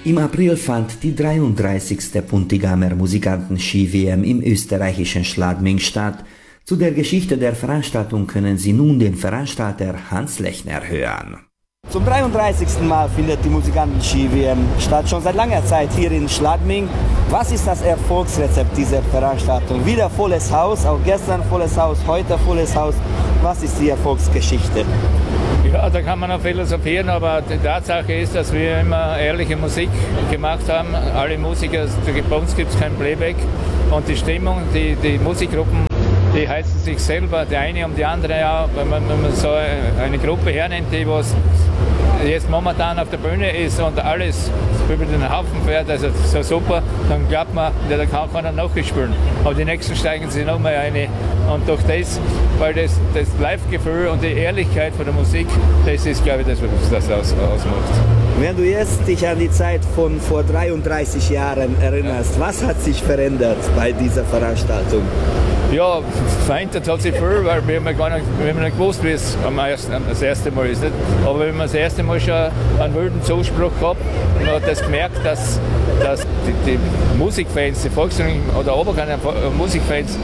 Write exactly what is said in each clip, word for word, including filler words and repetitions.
Im April fand die dreiunddreißigste Puntigamer Musikanten-Ski-W M im österreichischen Schladming statt. Zu der Geschichte der Veranstaltung können Sie nun den Veranstalter Hans Lechner hören. Zum dreiunddreißigsten Mal findet die Musikanten-Ski-W M statt, schon seit langer Zeit hier in Schladming. Was ist das Erfolgsrezept dieser Veranstaltung? Wieder volles Haus, auch gestern volles Haus, heute volles Haus. Was ist die Erfolgsgeschichte? Ja, da kann man noch philosophieren, aber die Tatsache ist, dass wir immer ehrliche Musik gemacht haben. Alle Musiker, bei uns gibt es kein Playback. Und die Stimmung, die, die Musikgruppen, die heißen sich selber, der eine um die andere. Ja, wenn man, wenn man so eine Gruppe hernimmt, die was jetzt momentan auf der Bühne ist und alles über den Haufen fährt, also so super, dann glaubt man, ja, da kann keiner nachspielen. Aber die nächsten steigen sich noch mal rein. Und durch das, weil das, das Live-Gefühl und die Ehrlichkeit von der Musik, das ist, glaube ich, das, was das aus, ausmacht. Wenn du jetzt dich an die Zeit von vor dreiunddreißig Jahren erinnerst, ja. Was hat sich verändert bei dieser Veranstaltung? Ja, verändert hat sich viel, weil wir haben gar nicht, wir haben nicht gewusst, wie es am ersten, das erste Mal ist. Nicht? Aber wenn man das erste Mal schon einen wilden Zuspruch gehabt, man hat das gemerkt, dass, dass die, die Musikfans, die Volksmusik- oder Oberkörner Musikfans,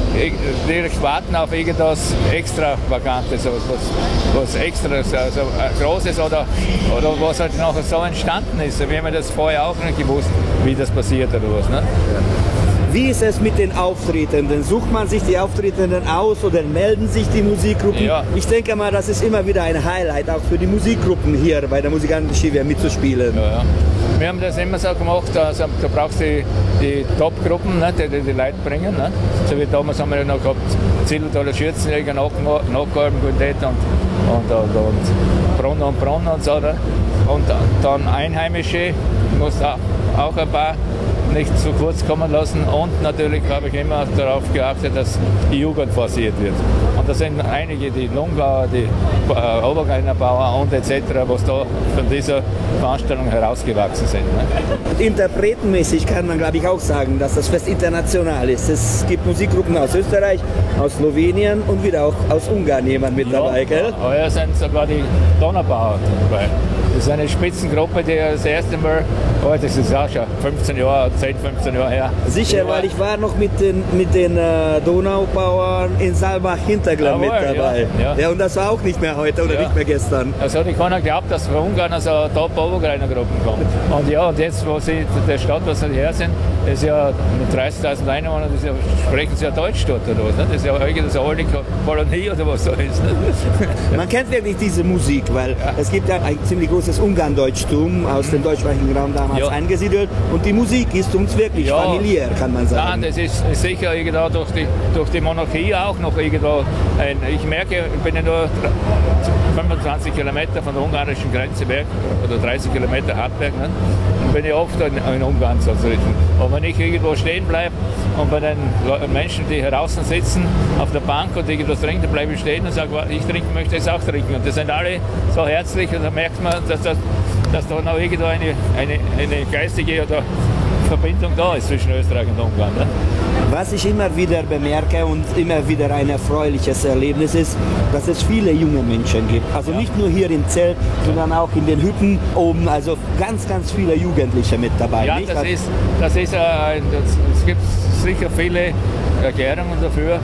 direkt warten auf irgendwas Extravagantes, was, was extra, also Großes oder, oder was halt nachher so entstanden ist. Wir haben das vorher auch nicht gewusst, wie das passiert oder was. Ne? Ja. Wie ist es mit den Auftretenden? Sucht man sich die Auftretenden aus oder melden sich die Musikgruppen? Ja. Ich denke mal, das ist immer wieder ein Highlight, auch für die Musikgruppen hier bei der Musikanten-Ski W M mitzuspielen. Ja, ja. Wir haben das immer so gemacht, also, du brauchst die, die Top-Gruppen, ne, die, die die Leute bringen. Ne? So wie damals haben wir noch gehabt, Zillertaler Schürzenjäger, Nachgarben-Quintett und, und, und, und Brunner und Brunner und so. Ne? Und dann Einheimische, muss auch, auch ein paar nicht zu kurz kommen lassen, und natürlich habe ich immer darauf geachtet, dass die Jugend forciert wird. Und da sind einige, die Lungauer, die äh, Obergreinerbauer und et cetera, was da von dieser Veranstaltung herausgewachsen sind. Ne? Interpretenmäßig kann man, glaube ich, auch sagen, dass das Fest international ist. Es gibt Musikgruppen aus Österreich, aus Slowenien und wieder auch aus Ungarn jemand mit ja, dabei, gell? Heuer sind sogar die Donnerbauer dabei. Das ist eine Spitzengruppe, die das erste Mal, oh, das ist auch schon fünfzehn Jahre, zehn, fünfzehn Jahre her. Sicher, ja. Weil ich war noch mit den, mit den äh, Donaubauern in Saalbach-Hinterglemm mit dabei. Ja, ja. Ja, und das war auch nicht mehr heute oder ja. nicht mehr gestern. Also hat keiner geglaubt, dass von Ungarn also Top-Obergreiner-Gruppen kommt. Und ja, und jetzt, wo sie der Stadt, wo sie her sind, ist ja mit dreißigtausend Einwohnern, das ja, sprechen sie ja Deutsch dort oder was. Ne? Das ist ja irgendwie so eine alte Kolonie oder was so ist. Ne? Man kennt wirklich diese Musik, weil ja. es gibt ja ein ziemlich großes Ungarndeutschtum aus dem deutschsprachigen Raum damals ja. eingesiedelt, und die Musik ist uns wirklich ja. familiär, kann man sagen. Nein, das ist sicher irgendwo durch die, durch die Monarchie auch noch irgendwo ein, ich merke, ich bin ja nur fünfundzwanzig Kilometer von der ungarischen Grenze weg, oder dreißig Kilometer Hartberg, ne? Und bin ich oft in, in Ungarn so zu reden. Aber wenn ich irgendwo stehen bleibe und bei den Menschen, die hier draußen sitzen, auf der Bank und irgendwas trinken, dann bleibe ich stehen und sage, ich trinken möchte es auch trinken. Und das sind alle so herzlich, und da merkt man, dass, das, dass da noch irgendwo eine, eine, eine geistige oder Verbindung da ist zwischen Österreich und Ungarn. Ne? Was ich immer wieder bemerke und immer wieder ein erfreuliches Erlebnis ist, dass es viele junge Menschen gibt. Also ja. nicht nur hier im Zelt, sondern auch in den Hütten oben. Also ganz, ganz viele Jugendliche mit dabei. Ja, nicht? das ist, das ist ein, das, es gibt sicher viele Erklärungen dafür,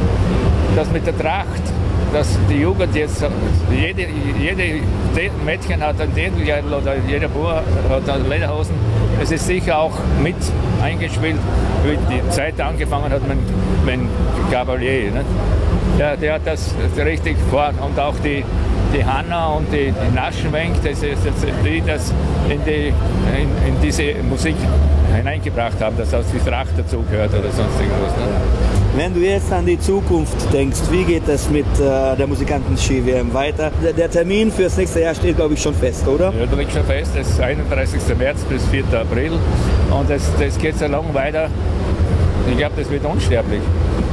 dass mit der Tracht, dass die Jugend jetzt, jede, jede Mädchen hat ein Dirndl oder jeder Bauer hat ein Lederhosen. Es ist sicher auch mit eingespielt, wie die Zeit angefangen hat mit, mit Gabalier. Ne? Der, der hat das richtig vor, und auch die, die Hanna und die, die Naschenwenk, das ist, die das in, die, in, in diese Musik hineingebracht haben, dass auch die Tracht dazugehört oder sonst irgendwas. Ne? Wenn du jetzt an die Zukunft denkst, wie geht es mit äh, der Musikanten-Ski W M weiter? Der, der Termin fürs nächste Jahr steht, glaube ich, schon fest, oder? Ja, der liegt schon fest. Das ist einunddreißigsten März bis vierten April. Und das, das geht so lang weiter. Ich glaube, das wird unsterblich.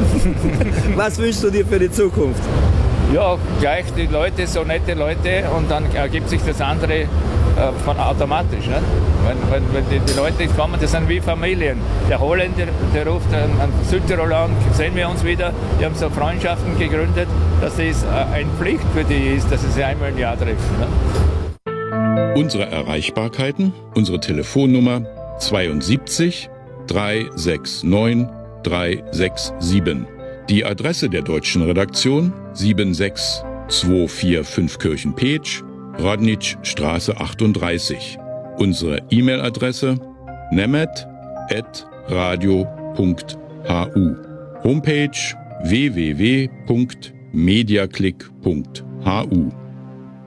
Was wünschst du dir für die Zukunft? Ja, gleich die Leute, so nette Leute, und dann ergibt sich das andere äh, von automatisch. Ne? Wenn, wenn, wenn die, die Leute kommen, das sind wie Familien. Der Holländer, der ruft an, an Südtirol an, sehen wir uns wieder. Die haben so Freundschaften gegründet, dass es äh, eine Pflicht für die ist, dass sie sich einmal im Jahr treffen. Ne? Unsere Erreichbarkeiten, unsere Telefonnummer zweiundsiebzig dreihundertneunundsechzig dreihundertsiebenundsechzig. Die Adresse der deutschen Redaktion sieben sechs zwei vier fünf Kirchen-Petsch, Rodnitschstraße achtunddreißig. Unsere E-Mail-Adresse nemet at radio punkt hu. Homepage w w w punkt mediaclick punkt hu.